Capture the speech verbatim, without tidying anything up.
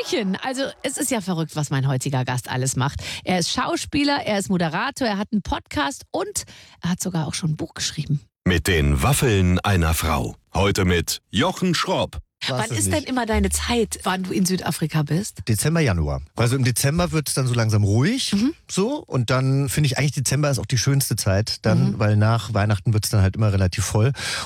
Hallöchen. Also es ist ja verrückt, was mein heutiger Gast alles macht. Er ist Schauspieler, er ist Moderator, er hat einen Podcast und er hat sogar auch schon ein Buch geschrieben. Mit den Waffeln einer Frau. Heute mit Jochen Schropp. Wann ist denn immer deine Zeit, wann du in Südafrika bist? Dezember, Januar. Also im Dezember wird es dann so langsam ruhig, mhm. so. Und dann finde ich eigentlich, Dezember ist auch die schönste Zeit, dann, mhm. weil nach Weihnachten wird es dann halt immer relativ voll.